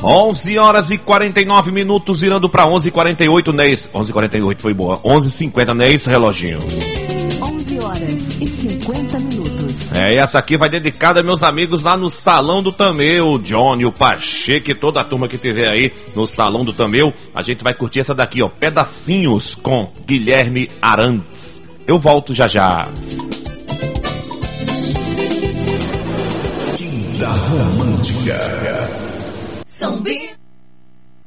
11 horas e 49 minutos, virando para 11h48, Neis. 11h48 foi boa. 11h50, Neis, reloginho. 11 horas e 50 minutos. E essa aqui vai dedicada a meus amigos lá no Salão do Tameu, o Johnny, o Pacheco e toda a turma que tiver aí no Salão do Tameu. A gente vai curtir essa daqui, ó, Pedacinhos, com Guilherme Arantes. Eu volto já já. Quinta Romântica. São Bento.